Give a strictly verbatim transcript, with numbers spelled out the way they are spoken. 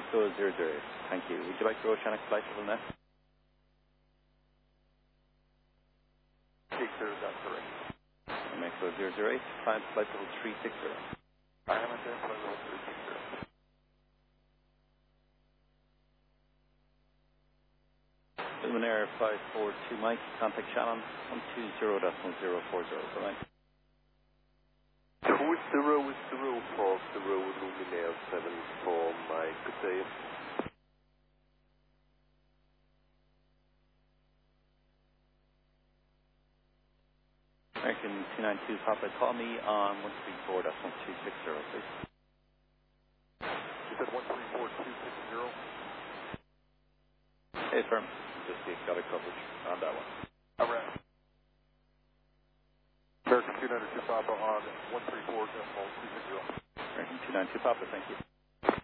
Echo zero zero eight. Thank you. Would you like the Oceanic flight level now? Take zero, that's correct. Echo zero zero eight, climb flight level three sixty. I am at flight level three sixty. Luminaire five four two Mike, contact Shannon one two zero decimal zero four zero. Good night. two zero zero four zero Luminaire seven four Mike. Good day. American two nine two Papa, call me on one three four decimal two six zero, please. You said one three four two six zero? Hey, firm. Just the exotic coverage on that one. Alright. American two nine two Papa on one three four decimal two six zero. American two nine two Papa, thank you.